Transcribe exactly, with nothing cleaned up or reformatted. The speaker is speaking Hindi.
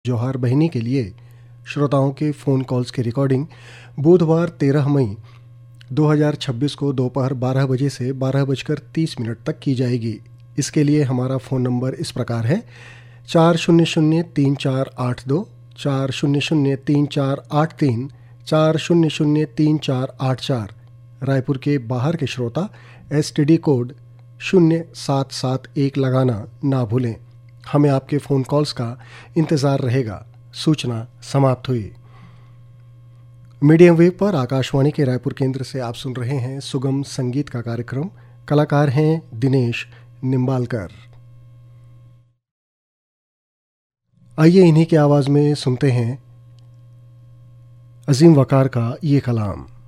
जौहर बहिनी के लिए श्रोताओं के फ़ोन कॉल्स की रिकॉर्डिंग बुधवार तेरह मई दो हज़ार छब्बीस को दोपहर बारह बजे से बारह बजकर तीस मिनट तक की जाएगी। इसके लिए हमारा फ़ोन नंबर इस प्रकार है चार शून्य शून्य तीन चार आठ दो, चार शून्य शून्य तीन चार आठ तीन, चार शून्य शून्य तीन चार आठ चार। रायपुर के बाहर के श्रोता एस टी डी कोड शून्य सात सात एक लगाना ना भूलें। हमें आपके फ़ोन कॉल्स का इंतज़ार रहेगा। सूचना समाप्त हुई। मीडियम वेव पर आकाशवाणी के रायपुर केंद्र से आप सुन रहे हैं सुगम संगीत का कार्यक्रम। कलाकार हैं दिनेश निम्बालकर। आइए इन्हीं की आवाज़ में सुनते हैं अजीम वकार का ये कलाम।